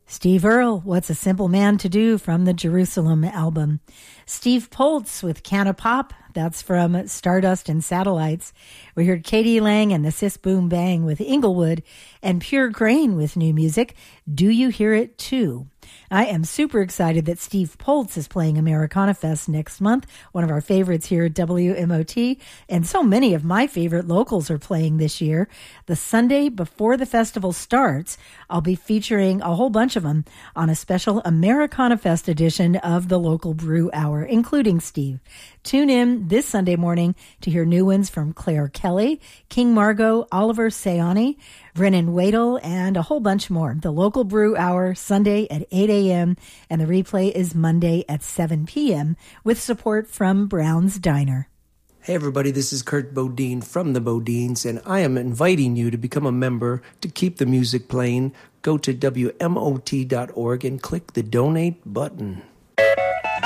Steve Earle, What's a Simple Man to Do from the Jerusalem album. Steve Poltz with Can of Pop, that's from Stardust and Satellites. We heard Katie Lang and the Sis Boom Bang with Inglewood, and Pure Grain with new music, Do You Hear It Too? I am super excited that Steve Poltz is playing Americana Fest next month, one of our favorites here at WMOT, and so many of my favorite locals are playing this year. The Sunday before the festival starts, I'll be featuring a whole bunch of them on a special Americana Fest edition of the Local Brew Hour, including Steve. Tune in this Sunday morning to hear new ones from Claire Kelly, King Margot, Oliver Sayani, Brennan Wadle, and a whole bunch more. The Local Brew Hour, Sunday at 8 a.m., and the replay is Monday at 7 p.m. with support from Brown's Diner. Hey everybody, this is Kurt Bodine from the Bodines, and I am inviting you to become a member to keep the music playing. Go to WMOT.org and click the donate button.